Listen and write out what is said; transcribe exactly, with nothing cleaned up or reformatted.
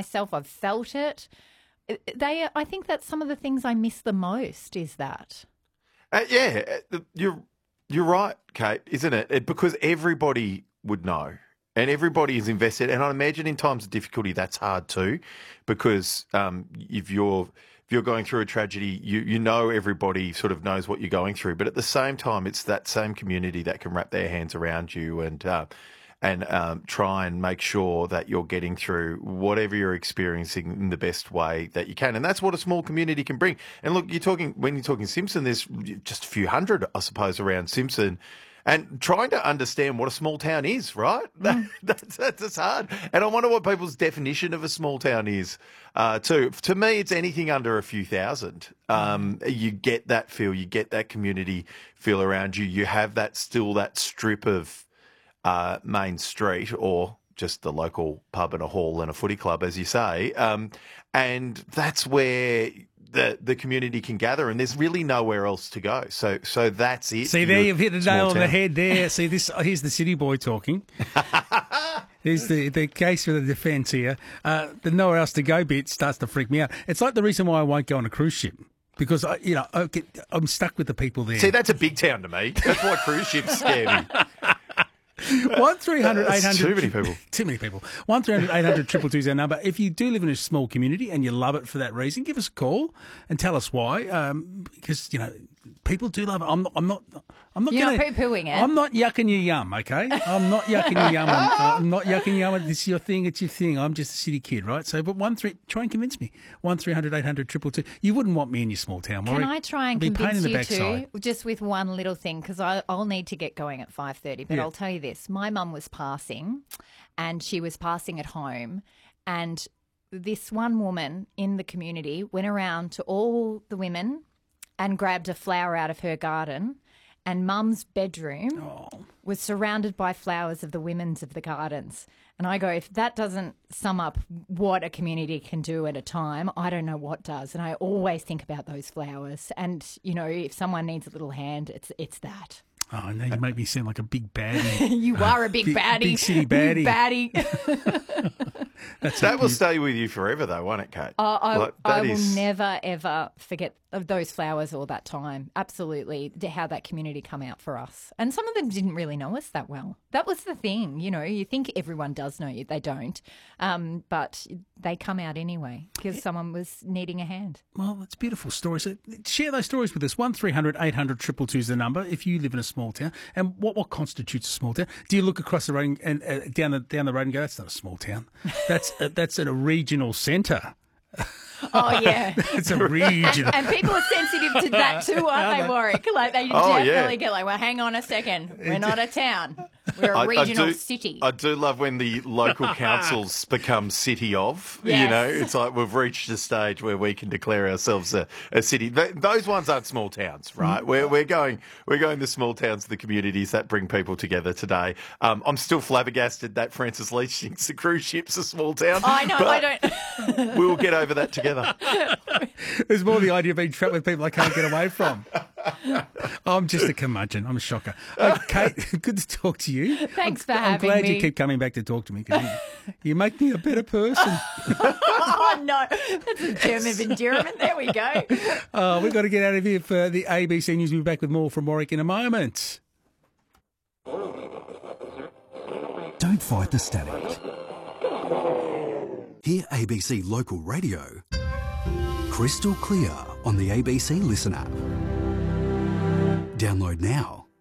myself. I've felt it. They, I think that's some of the things I miss the most is that. Uh, yeah, uh, you're you're right, Kate, isn't it? it? Because everybody would know. And everybody is invested. And I imagine in times of difficulty, that's hard too, because um, if you're if you're going through a tragedy, you you know everybody sort of knows what you're going through. But at the same time, it's that same community that can wrap their hands around you and uh, and um, try and make sure that you're getting through whatever you're experiencing in the best way that you can. And that's what a small community can bring. And look, you're talking when you're talking Simpson, there's just a few hundred, I suppose, around Simpson. And trying to understand what a small town is, right? Mm. that's, that's, that's hard. And I wonder what people's definition of a small town is, uh, too. To me, it's anything under a few thousand. Um, mm. You get that feel, you get that community feel around you. You have that still that strip of uh, main street or just the local pub and a hall and a footy club, as you say. Um, and that's where the the community can gather, and there's really nowhere else to go. So so that's it. See, there you've hit the nail on the head there. See, this here's the city boy talking. Here's the, the case for the defence here. Uh, the nowhere else to go bit starts to freak me out. It's like the reason why I won't go on a cruise ship. Because, I, you know, I get, I'm stuck with the people there. See, that's a big town to me. That's why cruise ships scare me. One three hundred eight hundred Too many people. Too many people. One three hundred eight hundred triple two is our number. If you do live in a small community and you love it for that reason, give us a call and tell us why. Um, because you know people do love it. I'm not. I'm not. I'm not. You're gonna, not poo-pooing it. I'm not yucking your yum. Okay. I'm not yucking your yum. I'm, uh, I'm not yucking your yum. This is your thing. It's your thing. I'm just a city kid, right? So, but one three. Try and convince me. One three hundred eight hundred triple two. You wouldn't want me in your small town. Can I try and convince you backside. too? Just with one little thing, because I'll need to get going at five thirty. But Yeah. I'll tell you this: my mum was passing, and she was passing at home, and this one woman in the community went around to all the women and grabbed a flower out of her garden, and Mum's bedroom Oh. was surrounded by flowers of the women's of the gardens. And I go, if that doesn't sum up what a community can do at a time, I don't know what does. And I always think about those flowers. And, you know, if someone needs a little hand, it's it's that. Oh, now you make me sound like a big baddie. You are a big Big- baddie. big city baddie. You baddie. That's That it. will stay with you forever, though, won't it, Kate? Uh, I, Like, I that will is- never, ever forget of those flowers all that time. Absolutely. to How that community come out for us. And some of them didn't really know us that well. That was the thing. You know, you think everyone does know you. They don't. Um, but they come out anyway because someone was needing a hand. Well, it's beautiful stories. So share those stories with us. One three hundred eight hundred triple two is the number if you live in a small town. And what, what constitutes a small town? Do you look across the road and uh, down the down the road and go, "That's not a small town. That's uh, that's at a regional centre." Oh, yeah. It's a regional. And people are sensitive to that too, aren't they, Warwick? Like they Oh, yeah. definitely get like, well, hang on a second. We're not a town. We're a I- I regional do- city. I do love when the local councils become city of. You Yes. know, it's like we've reached a stage where we can declare ourselves a, a city. Th- those ones aren't small towns, right? We're we're going we're going to small towns, the communities that bring people together today. Um, I'm still flabbergasted that Francis Leach thinks the cruise ship's a small town. I know. but I don't. We will get over that together. There's more the idea of being trapped with people I can't get away from. I'm just a curmudgeon. I'm a shocker. Uh, Kate, good to talk to you. Thanks for I'm having glad me. you keep coming back to talk to me because you, you make me a better person. Oh, no. That's a term of endearment. There we go. Uh, we've got to get out of here for the A B C News. We'll be back with more from Warwick in a moment. Don't fight the static. Hear A B C Local Radio crystal clear on the A B C Listen app. Download now.